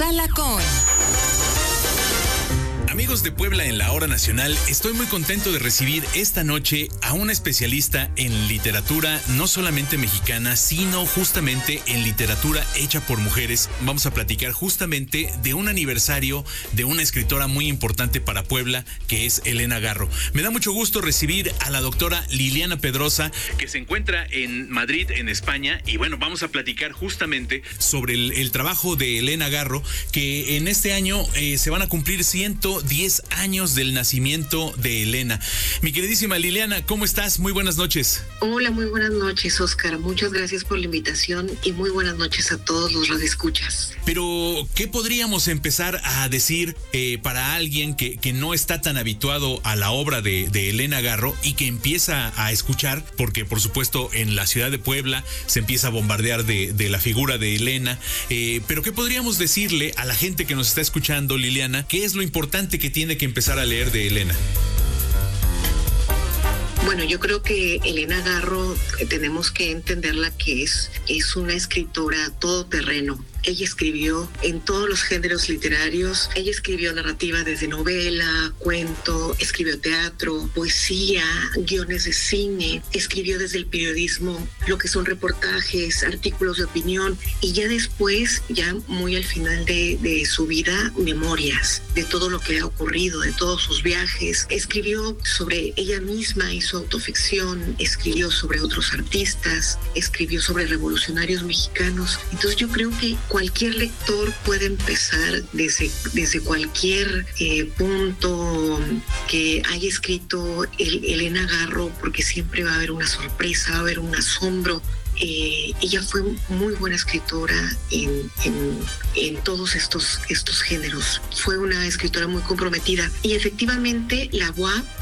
Sala con... Amigos de Puebla en la Hora Nacional, estoy muy contento de recibir esta noche a una especialista en literatura no solamente mexicana, sino justamente en literatura hecha por mujeres. Vamos a platicar justamente de un aniversario de una escritora muy importante para Puebla, que es Elena Garro. Me da mucho gusto recibir a la doctora Liliana Pedrosa, que se encuentra en Madrid, en España, y bueno, vamos a platicar justamente sobre el trabajo de Elena Garro, que en este año se van a cumplir 110 años del nacimiento de Elena. Mi queridísima Liliana, ¿cómo estás? Muy buenas noches. Hola, muy buenas noches, Óscar. Muchas gracias por la invitación y muy buenas noches a todos los radioescuchas. Pero, ¿qué podríamos empezar a decir para alguien que no está tan habituado a la obra de Elena Garro y que empieza a escuchar? Porque, por supuesto, en la ciudad de Puebla se empieza a bombardear de la figura de Elena. Pero, ¿qué podríamos decirle a la gente que nos está escuchando, Liliana? ¿Qué es lo importante que tiene que empezar a leer de Elena? Bueno, yo creo que Elena Garro tenemos que entenderla que es una escritora todoterreno. Ella escribió en todos los géneros literarios. Ella escribió narrativa desde novela, cuento, escribió teatro, poesía, guiones de cine, escribió desde el periodismo lo que son reportajes, artículos de opinión y ya después, ya muy al final de su vida, memorias de todo lo que le ha ocurrido, de todos sus viajes. Escribió sobre ella misma y su autoficción, escribió sobre otros artistas, escribió sobre revolucionarios mexicanos. Entonces yo creo que cualquier lector puede empezar desde cualquier punto que haya escrito Elena Garro, porque siempre va a haber una sorpresa, va a haber un asombro. Ella fue muy buena escritora en todos estos géneros. Fue una escritora muy comprometida y efectivamente la UAP